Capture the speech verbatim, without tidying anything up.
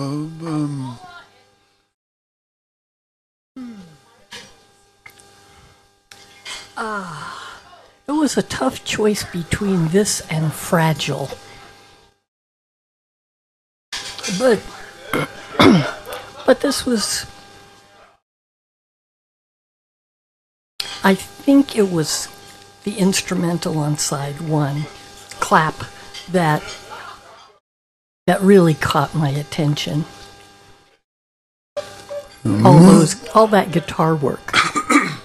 Um, Ah, it was a tough choice between this and Fragile. But but this was, I think it was the instrumental on side one, Clap, that that really caught my attention. All those all that guitar work.